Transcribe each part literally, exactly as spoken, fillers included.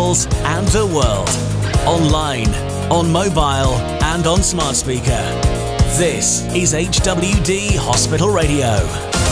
Wales and the world. Online, on mobile and on smart speaker. This is H W D Hospital Radio.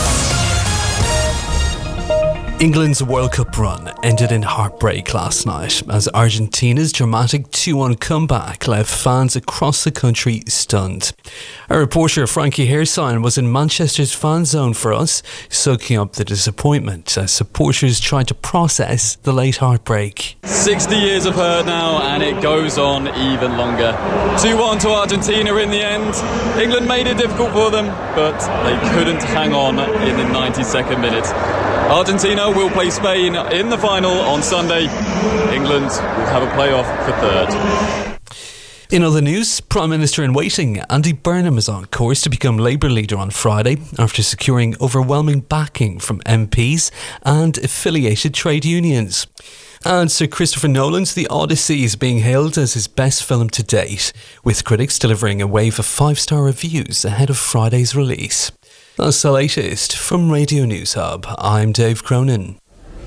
England's World Cup run ended in heartbreak last night as Argentina's dramatic two one comeback left fans across the country stunned. Our reporter Frankie Hairsign was in Manchester's fan zone for us, soaking up the disappointment as supporters tried to process the late heartbreak. sixty years of hurt now, and it goes on even longer. two one to Argentina in the end. England made it difficult for them, but they couldn't hang on in the ninety-second minute. Argentina will play Spain in the final on Sunday. England will have a playoff for third. In other news, Prime Minister in waiting Andy Burnham is on course to become Labour leader on Friday after securing overwhelming backing from M Ps and affiliated trade unions. And Sir Christopher Nolan's The Odyssey is being hailed as his best film to date, with critics delivering a wave of five-star reviews ahead of Friday's release. That's the latest from Radio News Hub. I'm Dave Cronin.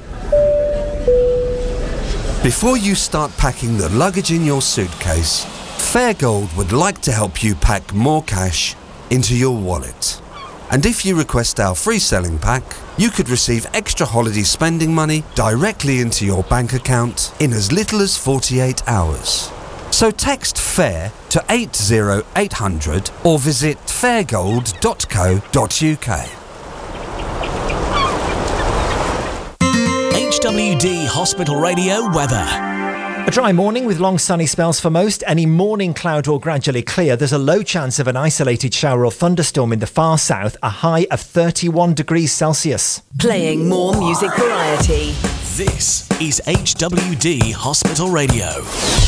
Before you start packing the luggage in your suitcase, Fairgold would like to help you pack more cash into your wallet. And if you request our free selling pack, you could receive extra holiday spending money directly into your bank account in as little as forty-eight hours. So text FAIR to eight zero eight hundred or visit fairgold dot co dot uk. H W D Hospital Radio weather. A dry morning with long sunny spells for most. Any morning cloud will gradually clear. There's a low chance of an isolated shower or thunderstorm in the far south. A high of thirty-one degrees Celsius. Playing more music variety. This is H W D Hospital Radio.